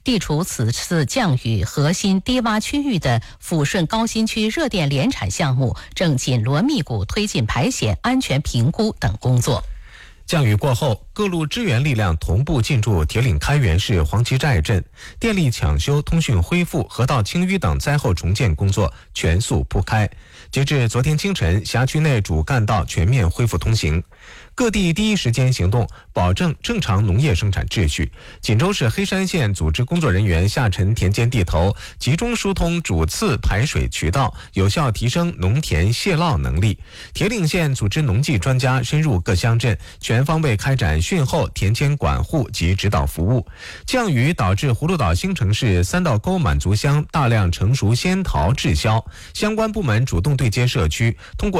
地处此次降雨核心低洼区域的抚顺高新区热电联产项目正紧锣密鼓推进排险安全评估等工作。 降雨过后，各路支援力量同步进驻铁岭开原市黄岐寨镇，电力抢修、通讯恢复、河道清淤等灾后重建工作全速铺开。截至昨天清晨，辖区内主干道全面恢复通行。各地第一时间行动，保证正常农业生产秩序。锦州市黑山县组织工作人员下沉田间地头，集中疏通主次排水渠道，有效提升农田泄涝能力。铁岭县组织农技专家深入各乡镇，全方位开展汛后田间管护及指导服务。降雨导致葫芦岛新城市三道沟满族乡大量成熟仙桃滞销，相关部门主动对接社区，通过